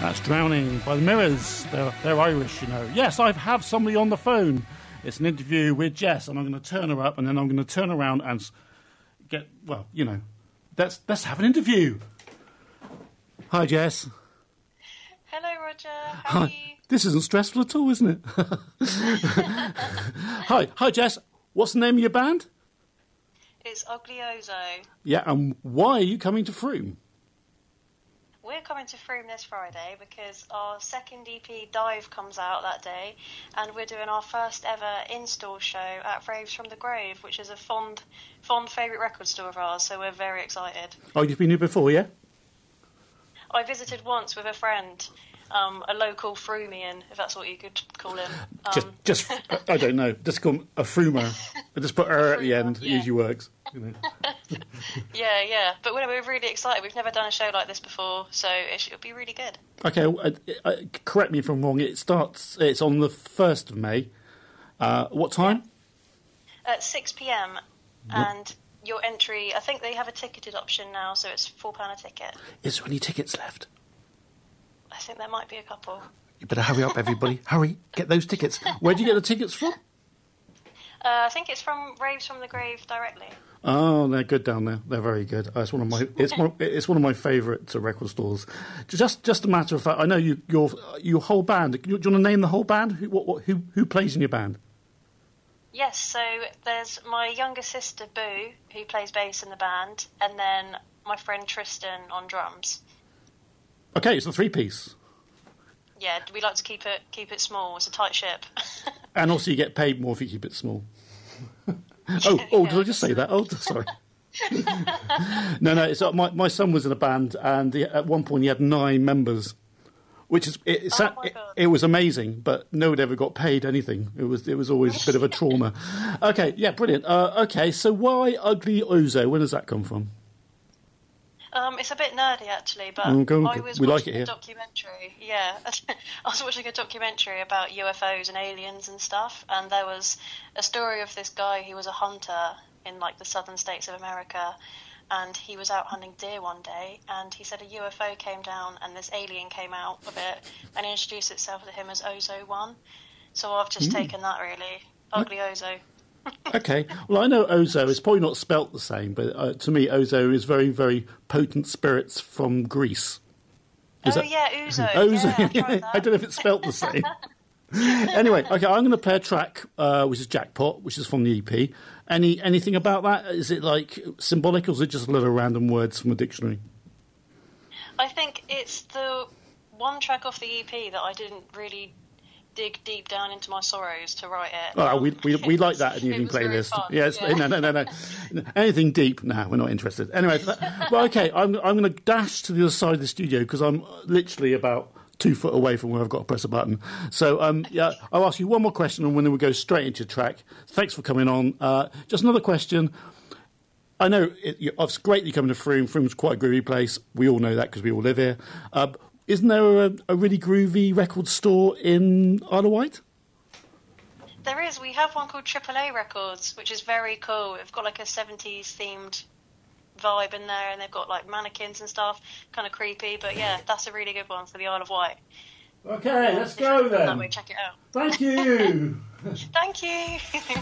That's Drowning by the Mirrors. They're Irish, you know. Yes, I have somebody on the phone. It's an interview with Jess, and I'm going to turn her up, and then I'm going to turn around and get, well, you know, let's have an interview. Hi, Jess. Hello, Roger. How are you? This isn't stressful at all, isn't it? Hi, Jess. What's the name of your band? It's Ugly Ozo. Yeah, and why are you coming to Frome? We're coming to Frome this Friday because our second EP, Dive, comes out that day, and we're doing our first ever in-store show at Raves from the Grave, which is a fond favourite record store of ours, so we're very excited. Oh, you've been here before, yeah? I visited once with a friend, a local Fromian, if that's what you could call him. Just I don't know, just call him a Frumer. Just put at the end, yeah. Usually works. You know. Yeah, but we're really excited. We've never done a show like this before, so it'll be really good. Okay, correct me if I'm wrong. It's on the 1st of May. What time? At 6 p.m. And your entry, I think they have a ticketed option now, so it's £4 a ticket. Is there any tickets left? I think there might be a couple. You better hurry up, everybody. Hurry, get those tickets. Where do you get the tickets from? I think it's from Raves from the Grave directly. Oh, they're good down there. They're very good. It's one of my favourite record stores. Just a matter of fact, I know your whole band. Do you want to name the whole band? Who plays in your band? Yes, so there's my younger sister Boo, who plays bass in the band, and then my friend Tristan on drums. Okay, it's a 3-piece. Yeah, we like to keep it small. It's a tight ship. And also, you get paid more if you keep it small. Did I just say that? Oh, sorry. No. It's my son was in a band, and at one point he had 9 members, which is it was amazing, but no one ever got paid anything. It was always a bit of a trauma. Okay, yeah, brilliant. Okay, so why Ugly Ozo? Where does that come from? It's a bit nerdy, actually, but I was watching a documentary. Yeah, I was watching a documentary about UFOs and aliens and stuff, and there was a story of this guy who was a hunter in, like, the southern states of America, and he was out hunting deer one day, and he said a UFO came down, and this alien came out of it, and introduced itself to him as Ozo-1. So I've just taken that, really. Ugly Ozo. Okay. Well, I know Ozo is probably not spelt the same, but to me, Ozo is very, very potent spirits from Greece. Ouzo. Ouzo. Yeah, I don't know if it's spelt the same. Anyway, okay, I'm going to play a track, which is Jackpot, which is from the EP. Anything about that? Is it, like, symbolic, or is it just a little random words from a dictionary? I think it's the one track off the EP that I didn't really dig deep down into my sorrows to write it. Oh, we like that in the evening playlist. Yes, yeah. No. Anything deep? No, we're not interested. Anyway, well, okay, I'm going to dash to the other side of the studio because I'm literally about 2 foot away from where I've got to press a button. So, I'll ask you one more question and then we'll go straight into your track. Thanks for coming on. Just another question. I know it's great that you're coming to Frome. Frome's quite a groovy place. We all know that because we all live here. Isn't there a really groovy record store in Isle of Wight? There is. We have one called AAA Records, which is very cool. We've got like a 70s themed vibe in there, and they've got like mannequins and stuff, kind of creepy. But yeah, that's a really good one for the Isle of Wight. Okay, let's go then. That way, check it out. Thank you. Thank you.